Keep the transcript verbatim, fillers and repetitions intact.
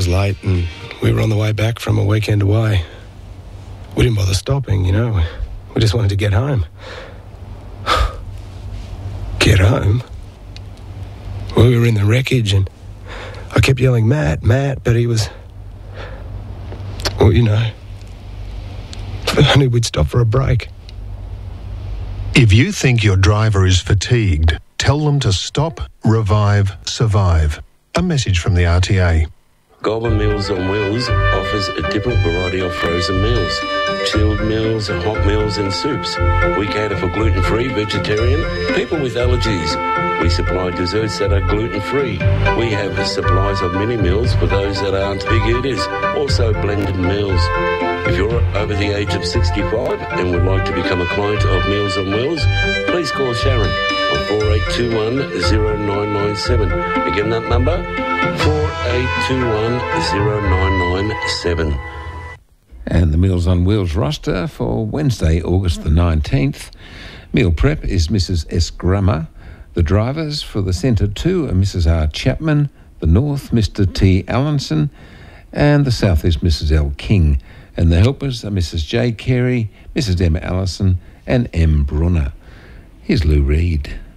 late and we were on the way back from a weekend away. We didn't bother stopping, you know. We just wanted to get home. Get home? We were in the wreckage and I kept yelling, Matt, Matt, but he was... Well, you know, if only we'd stop for a break. If you think your driver is fatigued, tell them to stop, revive, survive. A message from the R T A. Goulburn Meals on Wheels offers a different variety of frozen meals. Chilled meals, hot meals and soups. We cater for gluten-free, vegetarian, people with allergies. We supply desserts that are gluten-free. We have supplies of mini meals for those that aren't big eaters. Also blended meals. If you're over the age of sixty-five and would like to become a client of Meals on Wheels, please call Sharon on four eight two one, zero nine nine seven. Again, that number, four eight two one, zero nine nine seven. And the Meals on Wheels roster for Wednesday, August the nineteenth. Meal prep is Missus S. Grummer. The drivers for the Centre two are Missus R. Chapman, the North, Mister T. Allenson, and the South is Missus L. King. And the helpers are Missus J. Carey, Missus Emma Allison, and M. Brunner. Here's Lou Reed.